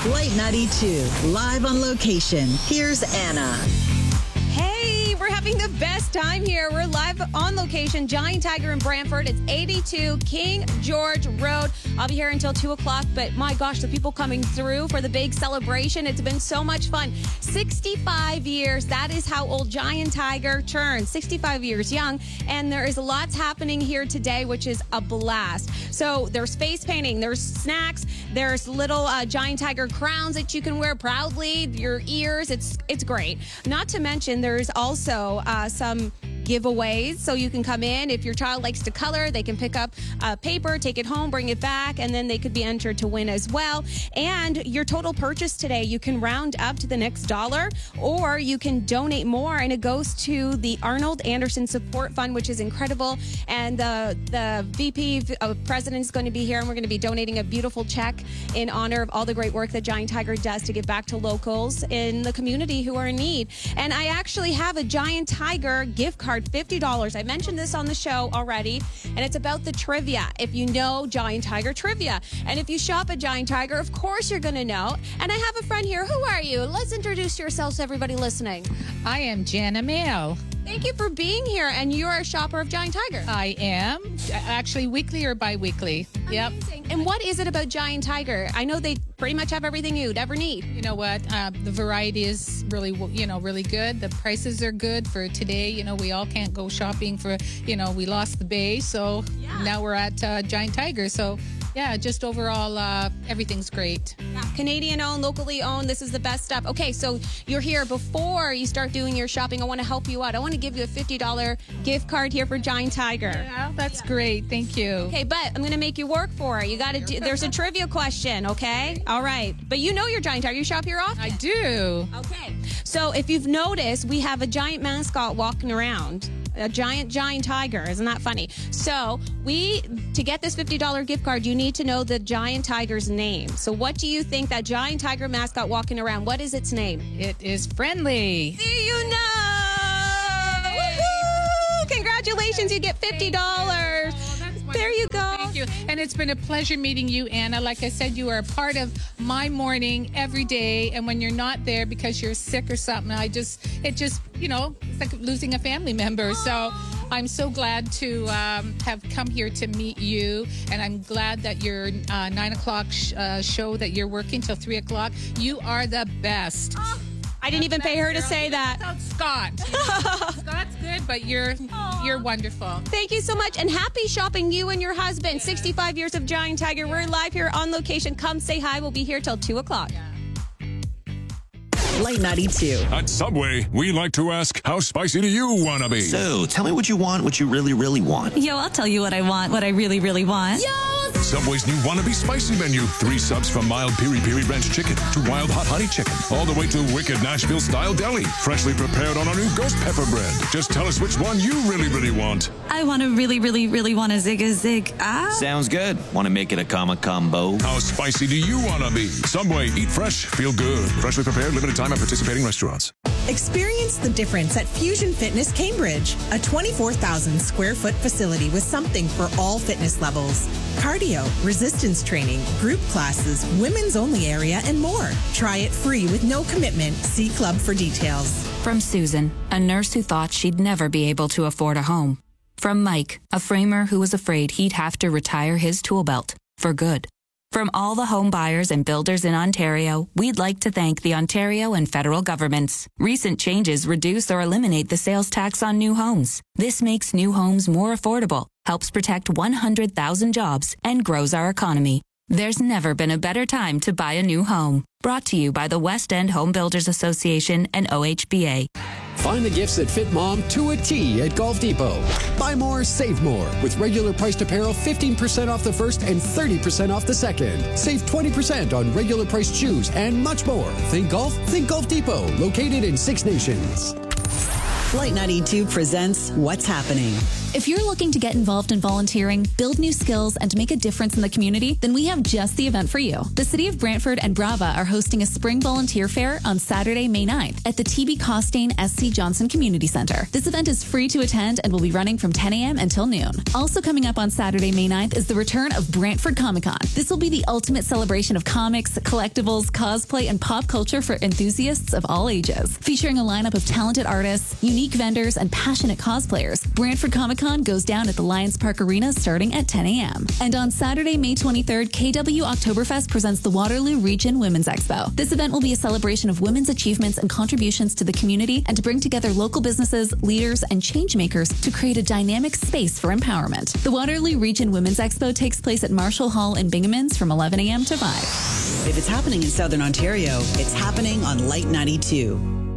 Light 92, live on location. Here's Anna. Hey, we're having the best time here. We're live on location, Giant Tiger in Brantford. It's 82 King George Road. I'll be here until 2 o'clock, but my gosh, the people coming through for the big celebration. It's been so much fun. 65 years, that is how old Giant Tiger turned. 65 years young, and there is lots happening here today, which is a blast. So there's face painting, there's snacks, there's little Giant Tiger crowns that you can wear proudly, your ears. It's great. Not to mention, there's also some giveaways, so you can come in. If your child likes to color, they can pick up paper, take it home, bring it back, and then they could be entered to win as well. And your total purchase today, you can round up to the next dollar, or you can donate more, and it goes to the Arnold Anderson Support Fund, which is incredible. And the VP President is going to be here, and we're going to be donating a beautiful check in honor of all the great work that Giant Tiger does to give back to locals in the community who are in need. And I actually have a Giant Tiger gift card, $50. I mentioned this on the show already, and it's about the trivia. If you know Giant Tiger trivia, and if you shop at Giant Tiger, of course you're going to know. And I have a friend here. Who are you? Let's introduce yourselves to everybody listening. I am Jana Mail. Thank you for being here, and you're a shopper of Giant Tiger. I am. Actually, weekly or bi-weekly. Yep. Amazing. And what is it about Giant Tiger? I know they pretty much have everything you'd ever need. You know what? The variety is really, really good. The prices are good for today. We all can't go shopping for, we lost the bay. So now we're at Giant Tiger. So yeah, just overall, everything's great. Yeah. Canadian owned, locally owned. This is the best stuff. Okay, so you're here before you start doing your shopping. I want to help you out. I want to give you a $50 gift card here for Giant Tiger. Yeah, that's great. Thank you. Okay, but I'm going to make you work for it. You got to do. There's a trivia question. Okay, all right. But you know your Giant Tiger. You shop here often. I do. Okay. So if you've noticed, we have a giant mascot walking around. A giant tiger. Isn't that funny? So to get this $50 gift card, you need to know the Giant Tiger's name. So what do you think that Giant Tiger mascot walking around, what is its name? It is Friendly. Do you know? Woohoo! Congratulations, you get $50. There you go. Thank you. And it's been a pleasure meeting you, Anna. Like I said, you are a part of my morning every day. And when you're not there because you're sick or something, it's like losing a family member. So I'm so glad to have come here to meet you. And I'm glad that your 9 o'clock show that you're working till 3 o'clock. You are the best. I didn't even pay her to say that. Scott. Scott's good, but you're wonderful. Thank you so much, and happy shopping, you and your husband. Yeah. 65 years of Giant Tiger. We're live here on location. Come say hi. We'll be here till 2 o'clock. Yeah. Light 92. At Subway, we like to ask, how spicy do you want to be? So, tell me what you want, what you really, really want. Yo, I'll tell you what I want, what I really, really want. Yo! Subway's new Wannabe Spicy menu. 3 subs from mild piri-piri ranch chicken to wild hot honey chicken, all the way to wicked Nashville-style deli, freshly prepared on our new ghost pepper bread. Just tell us which one you really, really want. I want to really, really, really want a zig. Sounds good. Want to make it a combo? How spicy do you want to be? Subway, eat fresh, feel good. Freshly prepared, limited time at participating restaurants. Experience the difference at Fusion Fitness Cambridge, a 24,000 square foot facility with something for all fitness levels. Cardio, resistance training, group classes, women's only area, and more. Try it free with no commitment. See Club for details. From Susan, a nurse who thought she'd never be able to afford a home. From Mike, a framer who was afraid he'd have to retire his tool belt for good. From all the home buyers and builders in Ontario, we'd like to thank the Ontario and federal governments. Recent changes reduce or eliminate the sales tax on new homes. This makes new homes more affordable, helps protect 100,000 jobs, and grows our economy. There's never been a better time to buy a new home. Brought to you by the West End Home Builders Association and OHBA. Find the gifts that fit mom to a T at Golf Depot. Buy more, save more. With regular priced apparel, 15% off the first and 30% off the second. Save 20% on regular priced shoes and much more. Think golf? Think Golf Depot. Located in 6 nations. Light 92 presents What's Happening. If you're looking to get involved in volunteering, build new skills, and make a difference in the community, then we have just the event for you. The City of Brantford and Brava are hosting a Spring Volunteer Fair on Saturday, May 9th at the TB Costain SC Johnson Community Center. This event is free to attend and will be running from 10 a.m. until noon. Also coming up on Saturday, May 9th is the return of Brantford Comic Con. This will be the ultimate celebration of comics, collectibles, cosplay, and pop culture for enthusiasts of all ages. Featuring a lineup of talented artists, unique vendors, and passionate cosplayers, Brantford Comic Con goes down at the Lions Park Arena starting at 10 a.m. And on Saturday, May 23rd, KW Oktoberfest presents the Waterloo Region Women's Expo. This event will be a celebration of women's achievements and contributions to the community and to bring together local businesses, leaders, and change makers to create a dynamic space for empowerment. The Waterloo Region Women's Expo takes place at Marshall Hall in Bingamans from 11 a.m. to 5. If it's happening in Southern Ontario, it's happening on Light 92.